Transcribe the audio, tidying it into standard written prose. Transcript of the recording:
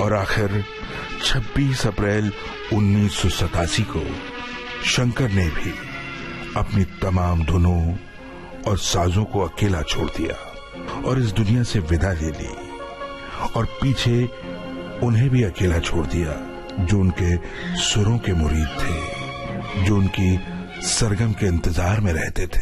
और आखिर 26 अप्रैल 1987 को शंकर ने भी अपनी तमाम धुनों और साजों को अकेला छोड़ दिया और इस दुनिया से विदा ले ली, और पीछे उन्हें भी अकेला छोड़ दिया जो उनके सुरों के मुरीद थे, जो उनकी सरगम के इंतजार में रहते थे।